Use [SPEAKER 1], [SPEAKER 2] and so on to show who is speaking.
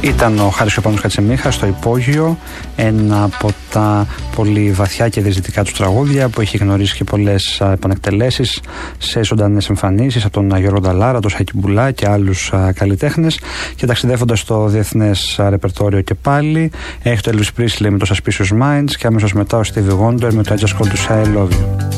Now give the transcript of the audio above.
[SPEAKER 1] Ήταν ο Χάρης Πανούς Χατσεμίχας στο Υπόγειο, ένα από τα πολύ βαθιά και διαζητικά του τραγούδια που έχει γνωρίσει και πολλές επανεκτελέσεις σε ζωντανές εμφανίσεις από τον Γιώργο Νταλάρα, τον Σάκη Μπουλά και άλλους καλλιτέχνες, και ταξιδεύοντας στο διεθνές ρεπερτόριο και πάλι έχει το Elvis Presley με το Suspicious Minds και αμέσως μετά ο Stevie Wonder με το I Just Called to Say I Love You.